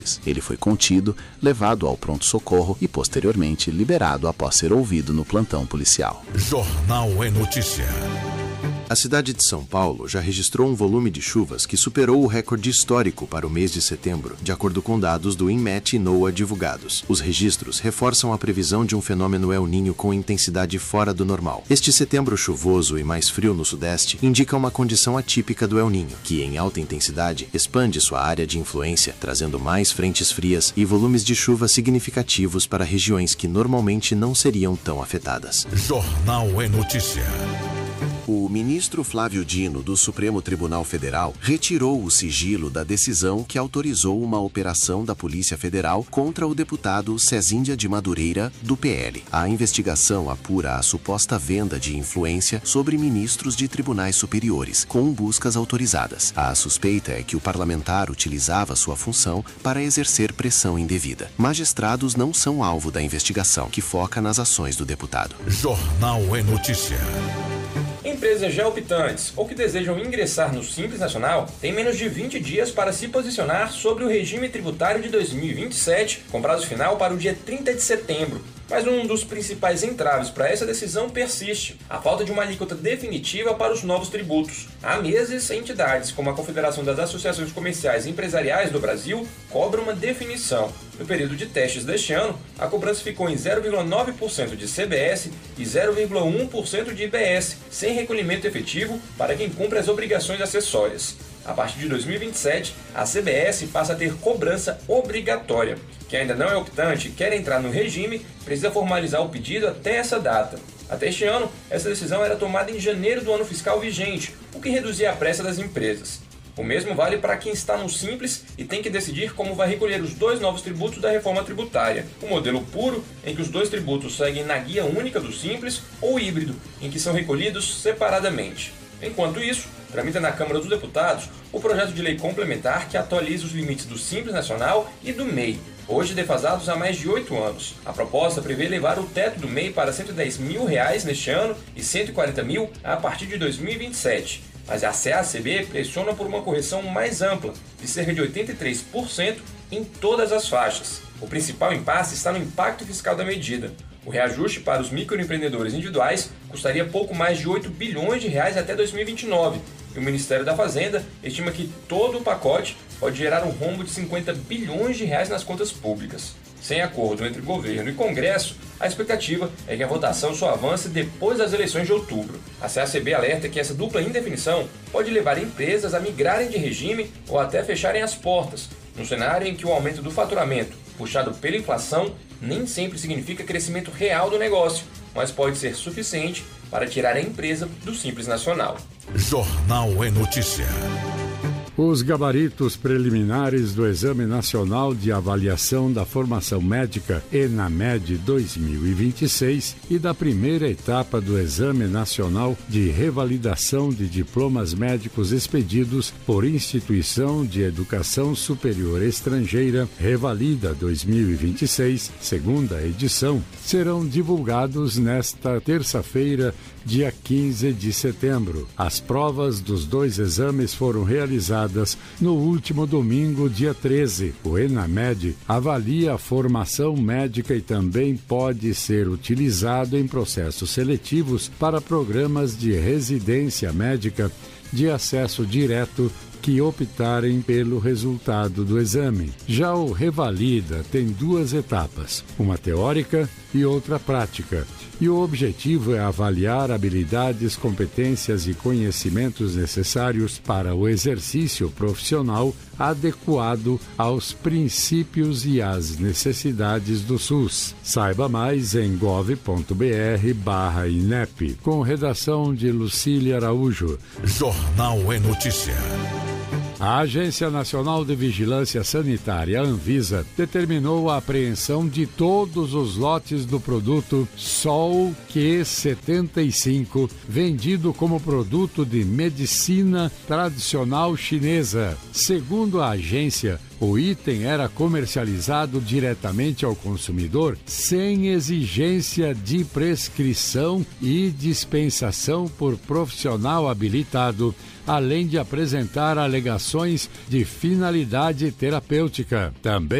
Ele foi contido, levado ao pronto-socorro e posteriormente liberado após ser ouvido no plantão policial. Jornal é Notícia. A cidade de São Paulo já registrou um volume de chuvas que superou o recorde histórico para o mês de setembro, de acordo com dados do INMET e NOAA divulgados. Os registros reforçam a previsão de um fenômeno El Niño com intensidade fora do normal. Este setembro chuvoso e mais frio no sudeste indica uma condição atípica do El Niño, que em alta intensidade expande sua área de influência, trazendo mais frentes frias e volumes de chuva significativos para regiões que normalmente não seriam tão afetadas. Jornal é Notícia. O ministro Flávio Dino, do Supremo Tribunal Federal, retirou o sigilo da decisão que autorizou uma operação da Polícia Federal contra o deputado Cezíndia de Madureira, do PL. A investigação apura a suposta venda de influência sobre ministros de tribunais superiores, com buscas autorizadas. A suspeita é que o parlamentar utilizava sua função para exercer pressão indevida. Magistrados não são alvo da investigação, que foca nas ações do deputado. Jornal é Notícia. Empresas já optantes ou que desejam ingressar no Simples Nacional têm menos de 20 dias para se posicionar sobre o regime tributário de 2027, com prazo final para o dia 30 de setembro. Mas um dos principais entraves para essa decisão persiste: a falta de uma alíquota definitiva para os novos tributos. Há meses, entidades como a Confederação das Associações Comerciais e Empresariais do Brasil cobram uma definição. No período de testes deste ano, a cobrança ficou em 0,9% de CBS e 0,1% de IBS, sem recolhimento efetivo para quem cumpre as obrigações acessórias. A partir de 2027, a CBS passa a ter cobrança obrigatória. Quem ainda não é optante e quer entrar no regime, precisa formalizar o pedido até essa data. Até este ano, essa decisão era tomada em janeiro do ano fiscal vigente, o que reduzia a pressa das empresas. O mesmo vale para quem está no Simples e tem que decidir como vai recolher os dois novos tributos da reforma tributária: o modelo puro, em que os dois tributos seguem na guia única do Simples, ou o híbrido, em que são recolhidos separadamente. Enquanto isso, tramita na Câmara dos Deputados o projeto de lei complementar que atualiza os limites do Simples Nacional e do MEI, hoje defasados há mais de 8 anos. A proposta prevê elevar o teto do MEI para R$ 110 mil neste ano e R$ 140 mil a partir de 2027. Mas a CACB pressiona por uma correção mais ampla, de cerca de 83% em todas as faixas. O principal impasse está no impacto fiscal da medida. O reajuste para os microempreendedores individuais custaria pouco mais de R$ 8 bilhões até 2029, e o Ministério da Fazenda estima que todo o pacote pode gerar um rombo de R$ 50 bilhões nas contas públicas. Sem acordo entre governo e Congresso, a expectativa é que a votação só avance depois das eleições de outubro. A CACB alerta que essa dupla indefinição pode levar empresas a migrarem de regime ou até fecharem as portas, num cenário em que o aumento do faturamento, puxado pela inflação, nem sempre significa crescimento real do negócio, mas pode ser suficiente para tirar a empresa do Simples Nacional. Jornal é Notícia. Os gabaritos preliminares do Exame Nacional de Avaliação da Formação Médica, ENAMED 2026, e da primeira etapa do Exame Nacional de Revalidação de Diplomas Médicos expedidos por Instituição de Educação Superior Estrangeira, Revalida 2026, segunda edição, serão divulgados nesta terça-feira, dia 15 de setembro. As provas dos dois exames foram realizadas no último domingo, dia 13. O ENAMED avalia a formação médica e também pode ser utilizado em processos seletivos para programas de residência médica de acesso direto que optarem pelo resultado do exame. Já o Revalida tem duas etapas, uma teórica e outra prática, e o objetivo é avaliar habilidades, competências e conhecimentos necessários para o exercício profissional adequado aos princípios e às necessidades do SUS. Saiba mais em gov.br/INEP, com redação de Lucília Araújo. Jornal é Notícia. A Agência Nacional de Vigilância Sanitária, Anvisa, determinou a apreensão de todos os lotes do produto Sol Q75, vendido como produto de medicina tradicional chinesa. Segundo a agência, o item era comercializado diretamente ao consumidor sem exigência de prescrição e dispensação por profissional habilitado, além de apresentar alegações de finalidade terapêutica. Também